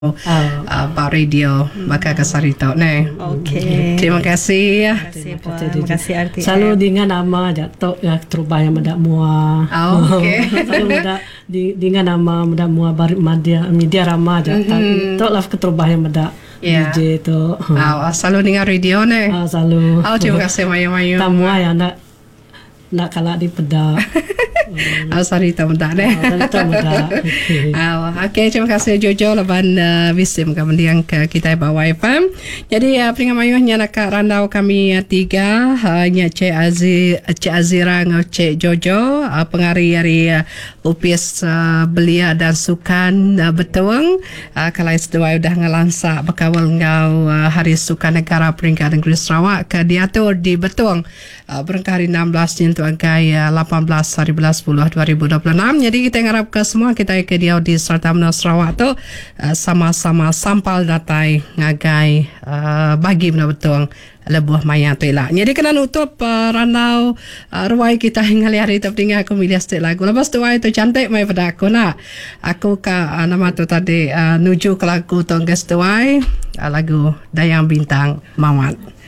Pak Radio Bakal Kasarito ni. Okey. Terima kasih. Terima kasih RTM. Selalu dengan nama jatuh ya terubah yang mendak mua. Okey. Selalu mendak dengan nama mendak mua media ramah jatuh. Tok lah keterubah yang mendak DJ tu. Selalu dengar radio ni. Selalu. Terima kasih Mayu-Mayu. Tamua yang nak kalah di pedak. Sarita mendak ni. Sarita mendak. Okey, terima kasih Jojo laban visim kemudian ke kita bawa FM. Jadi peringkat Mayu nya nak randau kami tiga nya Cik Azira ngau Cik Jojo pengari dari lupis belia dan sukan Betuang. Kalau sedua udah ngelansak berkawal ngau Hari Sukan Negara peringkat negeri Sarawak ke diatur di Betuang berangkat hari 16 jentu agai 18 hari 10 2026. Jadi kita harap ke semua kita ke dia di Serta Menara Sarawak tu sama-sama sampal datai ngagai bagi benar betul lebuh maya tu lah. Jadi kena nutup randau ruai kita hingga hari tu tinggal aku milih setiap lagu. Lepas tu ruai tu cantik mai pada aku nak. Aku ke nama tu tadi nuju ke lagu tu guys tu lagu Dayang Bintang Mawat.